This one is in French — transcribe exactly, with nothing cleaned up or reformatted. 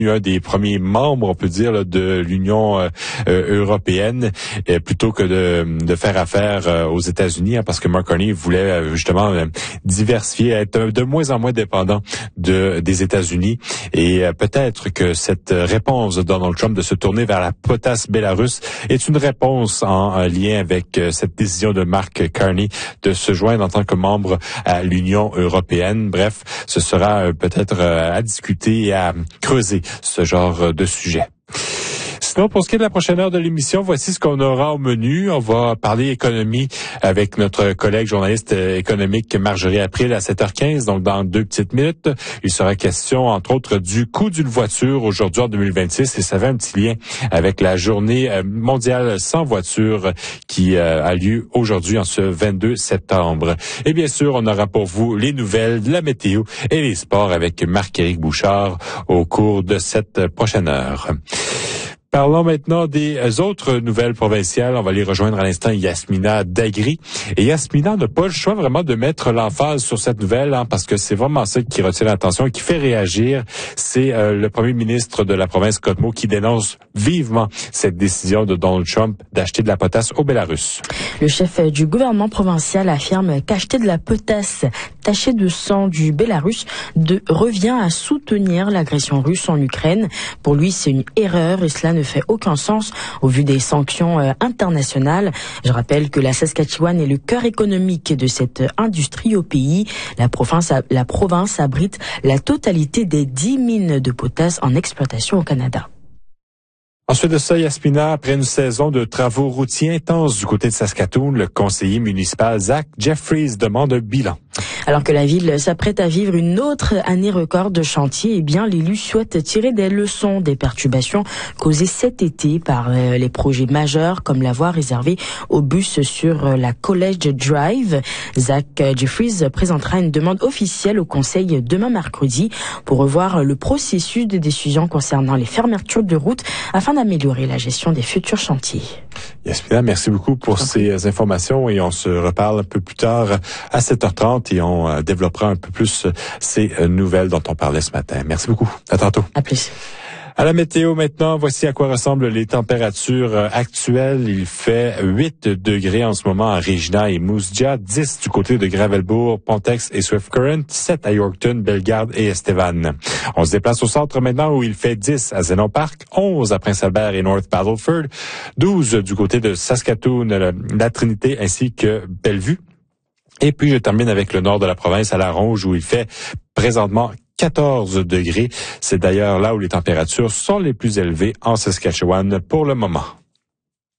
un des premiers membres, on peut dire, là, de l'Union euh, européenne, euh, plutôt que de, de faire affaire euh, aux États-Unis, hein, parce que Mark Carney voulait euh, justement euh, diversifier, être de moins en moins dépendant de des États-Unis. Et euh, peut-être que cette réponse de Donald Trump de se tourner vers la potasse bélarusse est une réponse en, en lien avec euh, cette décision de Mark Carney de se joindre en tant que membre à l'Union européenne. Bref, ce sera euh, peut-être euh, à discuter et à creuser ce genre de sujet. Sinon, pour ce qui est de la prochaine heure de l'émission, voici ce qu'on aura au menu. On va parler économie avec notre collègue journaliste économique Marjorie April à sept heures quinze, donc dans deux petites minutes. Il sera question, entre autres, du coût d'une voiture aujourd'hui en deux mille vingt-six, et ça avait un petit lien avec la journée mondiale sans voiture qui a lieu aujourd'hui en ce vingt-deux septembre. Et bien sûr, on aura pour vous les nouvelles, la météo et les sports avec Marc-Éric Bouchard au cours de cette prochaine heure. Parlons maintenant des autres nouvelles provinciales. On va les rejoindre à l'instant Yasmina Dagri. Et Yasmina n'a pas le choix vraiment de mettre l'emphase sur cette nouvelle, hein, parce que c'est vraiment ça qui retient l'attention et qui fait réagir. C'est euh, le premier ministre de la province Scott Moe qui dénonce vivement cette décision de Donald Trump d'acheter de la potasse au Bélarus. Le chef du gouvernement provincial affirme qu'acheter de la potasse tachée de sang du Bélarus de, revient à soutenir l'agression russe en Ukraine. Pour lui, c'est une erreur et cela ne fait aucun sens au vu des sanctions euh, internationales. Je rappelle que la Saskatchewan est le cœur économique de cette industrie au pays. La province, la province abrite la totalité des dix mines de potasse en exploitation au Canada. Ensuite de ça, Yasmina, après une saison de travaux routiers intenses du côté de Saskatoon, le conseiller municipal Zach Jeffries demande un bilan. Alors que la ville s'apprête à vivre une autre année record de chantier, eh bien, l'élu souhaite tirer des leçons des perturbations causées cet été par euh, les projets majeurs comme la voie réservée aux bus sur euh, la College Drive. Zach Jeffries présentera une demande officielle au conseil demain mercredi pour revoir le processus de décision concernant les fermetures de routes afin d'améliorer la gestion des futurs chantiers. Yasmina, merci beaucoup pour ces informations et on se reparle un peu plus tard à sept heures trente et on euh, développera un peu plus euh, ces euh, nouvelles dont on parlait ce matin. Merci beaucoup. À tantôt. À plus. À la météo maintenant, voici à quoi ressemblent les températures actuelles. Il fait huit degrés en ce moment à Regina et Moose Jaw, dix du côté de Gravelbourg, Pontex et Swift Current, sept à Yorkton, Bellegarde et Estevan. On se déplace au centre maintenant où il fait dix à Zenon Park, onze à Prince-Albert et North Battleford, douze du côté de Saskatoon, la Trinité ainsi que Bellevue. Et puis je termine avec le nord de la province à La Ronge où il fait présentement quatorze degrés. C'est d'ailleurs là où les températures sont les plus élevées en Saskatchewan pour le moment.